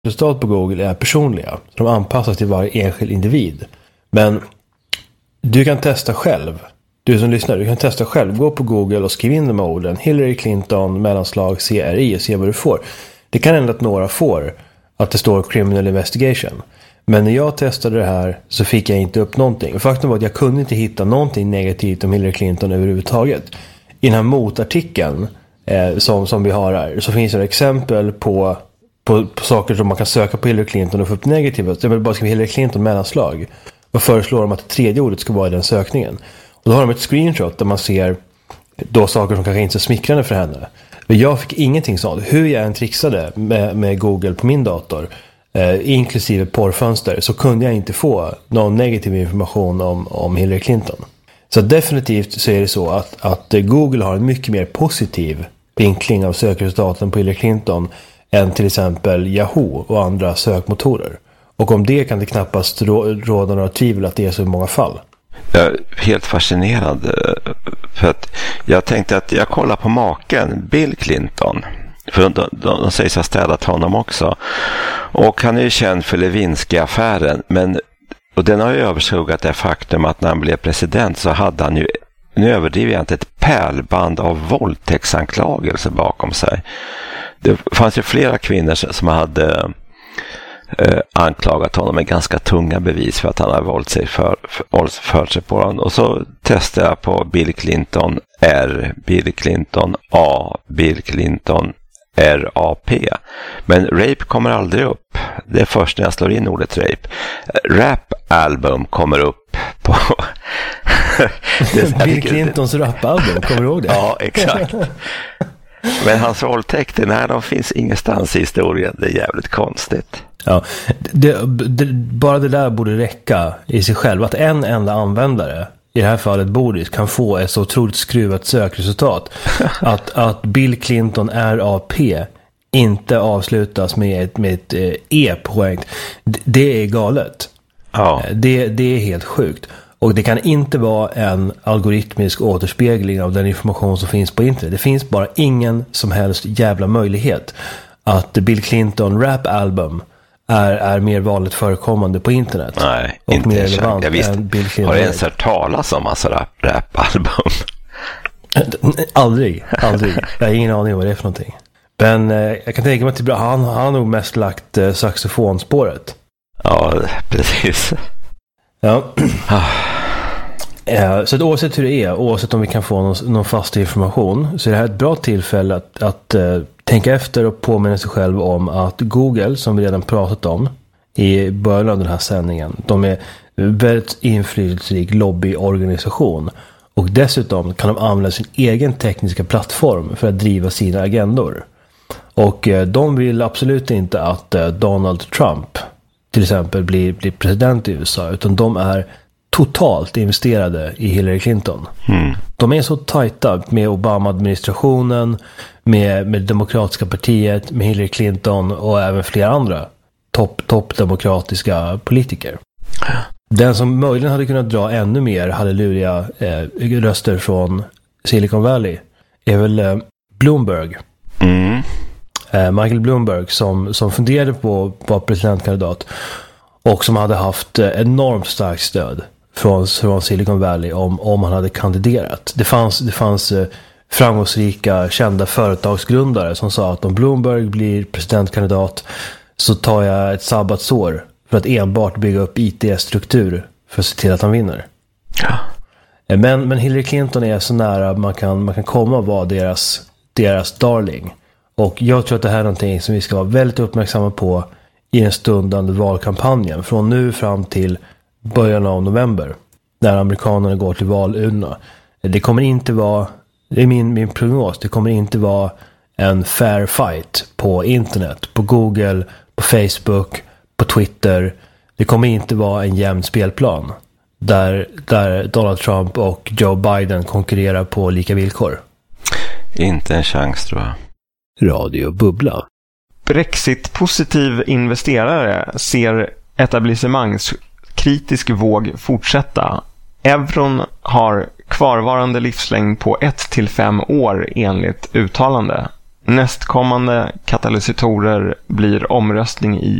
Resultat på Google är personliga. De anpassas till varje enskild individ. Men du kan testa själv. Du som lyssnar, du kan testa själv. Gå på Google och skriv in de här orden. Hillary Clinton, mellanslag, CRI och se vad du får. Det kan hända att några får att det står criminal investigation. Men när jag testade det här så fick jag inte upp någonting. Faktum var att jag kunde inte hitta någonting negativt om Hillary Clinton överhuvudtaget. I den här motartikeln som vi har här så finns det exempel på saker som man kan söka på Hillary Clinton och få upp negativa. Jag vill bara skriva Hillary Clinton mellanslag och föreslår de att det tredje ordet ska vara i den sökningen. Och då har de ett screenshot där man ser då saker som kanske inte är så smickrande för henne. Men jag fick ingenting sånt. Hur jag än trixade med Google på min dator, inklusive porrfönster, så kunde jag inte få någon negativ information om Hillary Clinton. Så definitivt så är det så att Google har en mycket mer positiv vinkling av sökresultaten på Hillary Clinton än till exempel Yahoo och andra sökmotorer. Och om det kan det knappast råda några tvivel att det är så i många fall. Jag är helt fascinerad för att jag tänkte att jag kollar på maken Bill Clinton, för de sägs ha städat honom också, och han är ju känd för Lewinsky-affären, och den har ju överskuggat det faktum att när han blev president så hade han ju, nu överdriver jag inte, ett pärlband av våldtäktsanklagelser bakom sig. Det fanns ju flera kvinnor som hade anklagat honom med ganska tunga bevis för att han har våldfört sig på honom. Och så testade jag på Bill Clinton R, Bill Clinton A, Bill Clinton RAP. Men rape kommer aldrig upp. Det är först när jag slår in ordet rape. Rap-album kommer upp på Bill Clintons rap-album, kommer du ihåg det? Ja, exakt. Men hans våldtäkter, nej, de finns ingenstans i historien. Det är jävligt konstigt. Ja, bara det där borde räcka i sig själv. Att en enda användare, i det här fallet Boris, kan få ett så otroligt skruvat sökresultat. att Bill Clinton RAP inte avslutas med ett E-poäng. Det är galet. Ja. Det är helt sjukt. Och det kan inte vara en algoritmisk återspegling av den information som finns på internet. Det finns bara ingen som helst jävla möjlighet att Bill Clinton rap-album är mer vanligt förekommande på internet. Nej, och inte mer relevant än Bill Clinton. Har du ens hört talas om massa rap-album? Aldrig. Jag har ingen aning om vad det är för någonting. Men jag kan tänka mig att han har nog mest lagt saxofonspåret. Ja, precis. Ja. Så att oavsett hur det är, oavsett om vi kan få någon fast information, så är det här ett bra tillfälle att tänka efter och påminna sig själv om att Google, som vi redan pratat om i början av den här sändningen, de är en väldigt inflytelserik lobbyorganisation, och dessutom kan de använda sin egen tekniska plattform för att driva sina agendor. Och de vill absolut inte att Donald Trump till exempel blir president i USA, utan de är totalt investerade i Hillary Clinton. De är så tajta med Obama-administrationen, med Demokratiska partiet, med Hillary Clinton och även flera andra toppdemokratiska politiker. Den som möjligen hade kunnat dra ännu mer halleluja-röster från Silicon Valley är väl Bloomberg. Michael Bloomberg som funderade på att vara presidentkandidat och som hade haft enormt starkt stöd från Silicon Valley om han hade kandiderat. Det fanns framgångsrika, kända företagsgrundare som sa att om Bloomberg blir presidentkandidat så tar jag ett sabbatsår för att enbart bygga upp IT-struktur för att se till att han vinner. Ja. Men Hillary Clinton är så nära man kan komma och vara deras darling. Och jag tror att det här är någonting som vi ska vara väldigt uppmärksamma på i den stundande valkampanjen. Från nu fram till början av november, när amerikanerna går till valurna. Det kommer inte vara, det är min prognos, det kommer inte vara en fair fight på internet, på Google, på Facebook, på Twitter. Det kommer inte vara en jämn spelplan där Donald Trump och Joe Biden konkurrerar på lika villkor. Inte en chans, tror jag. Radio Bubbla. Brexit-positiv investerare ser etablissemangskritisk våg fortsätta. Euron har kvarvarande livslängd på 1 till 5 år enligt uttalande. Nästkommande katalysatorer blir omröstning i